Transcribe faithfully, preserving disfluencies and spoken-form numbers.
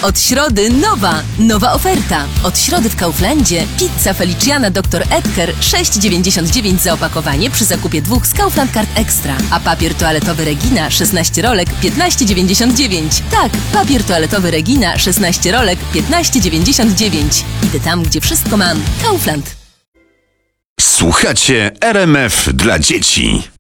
Od środy nowa, nowa oferta. Od środy w Kauflandzie pizza Feliciana doktor Edgar sześć dziewięćdziesiąt dziewięć za opakowanie przy zakupie dwóch z Kaufland Card Extra. A papier toaletowy Regina szesnaście rolek piętnaście dziewięćdziesiąt dziewięć. Tak, papier toaletowy Regina szesnaście rolek piętnaście dziewięćdziesiąt dziewięć. Idę tam, gdzie wszystko mam. Kaufland. Słuchacie R M F dla dzieci.